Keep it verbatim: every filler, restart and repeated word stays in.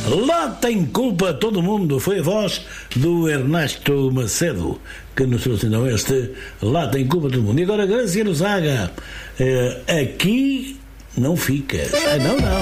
Lá tem culpa todo mundo. Foi a voz do Ernesto Macedo que nos trouxe então este Lá tem culpa todo mundo. E agora Graciano Zaga, eh, aqui não fica. Ah, não, não.